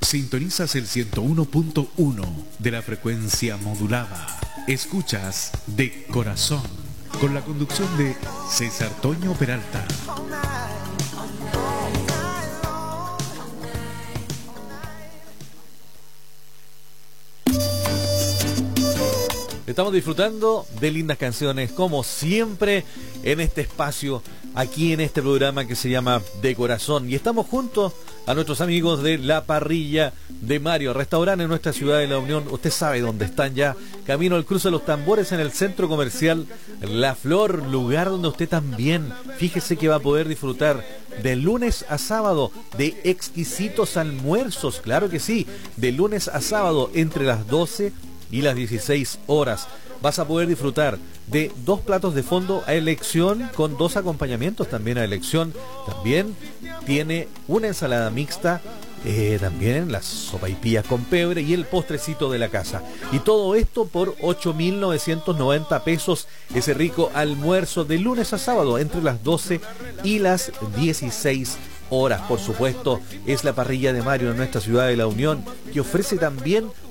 Sintonizas el 101.1 de la frecuencia modulada. Escuchas De Corazón, con la conducción de César Toño Peralta. Estamos disfrutando de lindas canciones, como siempre, en este espacio, aquí en este programa que se llama De Corazón. Y estamos juntos a nuestros amigos de La Parrilla de Mario, restaurante en nuestra ciudad de La Unión. Usted sabe dónde están ya, camino al cruce de los tambores en el centro comercial La Flor, lugar donde usted también, fíjese que va a poder disfrutar de lunes a sábado de exquisitos almuerzos, claro que sí, de lunes a sábado entre las 12 y las 16 horas. Vas a poder disfrutar de 2 platos de fondo a elección con 2 acompañamientos también a elección. También tiene una ensalada mixta, también las sopaipillas con pebre y el postrecito de la casa. Y todo esto por 8.990 pesos. Ese rico almuerzo de lunes a sábado entre las 12 y las 16 horas. Por supuesto, es La Parrilla de Mario en nuestra ciudad de La Unión, que ofrece también